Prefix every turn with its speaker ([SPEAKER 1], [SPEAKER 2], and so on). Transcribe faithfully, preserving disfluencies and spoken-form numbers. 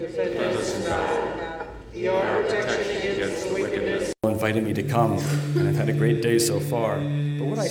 [SPEAKER 1] defend us in battle, be our protection against the wickedness.
[SPEAKER 2] Invited me to come, and I've had a great day so far. But what I